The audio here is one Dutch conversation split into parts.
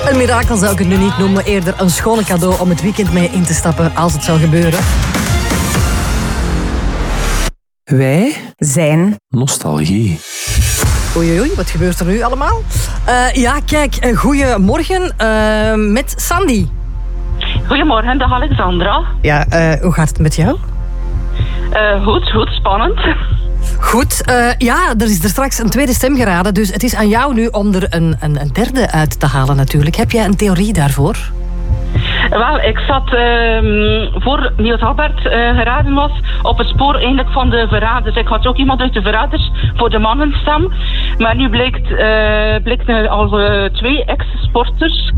Een mirakel zou ik het nu niet noemen. Eerder een schone cadeau om het weekend mee in te stappen als het zou gebeuren. Wij zijn nostalgie. Oei, oei, wat gebeurt er nu allemaal? Ja, kijk, goeiemorgen met Sandy. Goedemorgen, dag Alexandra. Ja, hoe gaat het met jou? Goed, spannend. Goed, ja, er is er straks een tweede stem geraden, dus het is aan jou nu om er een derde uit te halen natuurlijk. Heb jij een theorie daarvoor? Wel, ik zat voor Niels Albert geraden was op het spoor eigenlijk van de verraders. Ik had ook iemand uit de verraders voor de mannenstem. Maar nu blijkt al 2 ex-sporters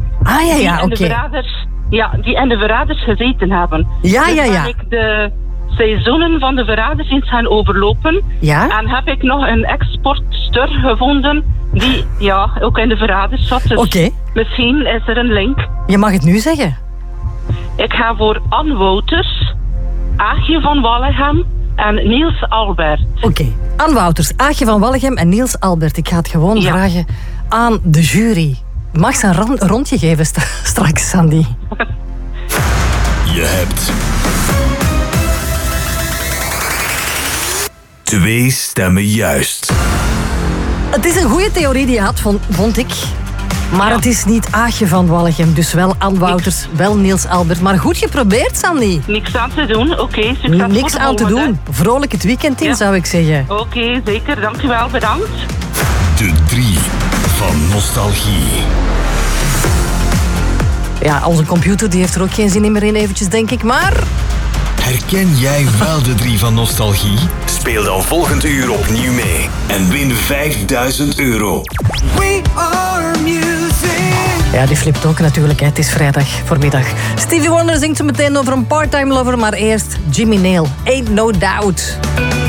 die in de verraders gezeten hebben. Ja. Ben ik de seizoenen van de verraders eens gaan overlopen. Ja? En heb ik nog een ex-sportster gevonden die ook in de verraders zat. Dus Oké. misschien is er een link. Je mag het nu zeggen. Ik ga voor Anne Wouters, Aagje van Wallegem en Niels Albert. Oké. Anne Wouters, Aagje van Wallegem en Niels Albert. Ik ga het gewoon vragen aan de jury. Mag ze een rondje geven straks, Sandy? Je hebt 2 stemmen juist. Het is een goede theorie die je had, vond ik. Maar het is niet Aagje van Wallegem, dus wel Anne Wouters, wel Niels Albert. Maar goed geprobeerd, Sandy. Niks aan te doen, oké. Succes. Niks aan te doen. Vrolijk het weekend in, zou ik zeggen. Oké, zeker. Dankjewel, bedankt. De 3 van nostalgie. Ja, onze computer die heeft er ook geen zin meer in eventjes, denk ik, maar... Herken jij wel de 3 van nostalgie? Speel dan volgend uur opnieuw mee en win €5000. We are music. Ja, die flipt ook natuurlijk, hè. Het is vrijdag voormiddag. Stevie Wonder zingt zo meteen over een part-time lover, maar eerst Jimmy Nail, Ain't No Doubt.